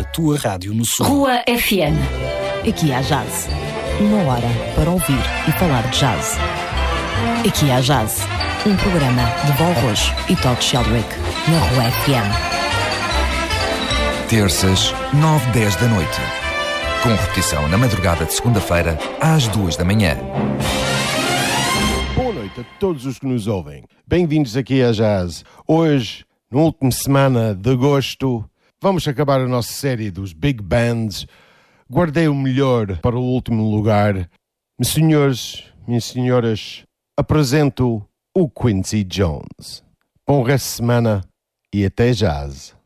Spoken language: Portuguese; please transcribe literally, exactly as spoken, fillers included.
tua rádio no Sul. Rua F M. Aqui há jazz. Uma hora para ouvir e falar de jazz. Aqui há jazz. Um programa de Val Rojo e Todd Sheldrick na Rua F M. Terças, nove e dez da noite. Com repetição na madrugada de segunda-feira, às duas da manhã. Boa noite a todos os que nos ouvem. Bem-vindos aqui a Jazz. Hoje, na última semana de agosto, vamos acabar a nossa série dos Big Bands. Guardei o melhor para o último lugar. Meus senhores, minhas senhoras, apresento o Quincy Jones. Bom resto de semana e até Jazz.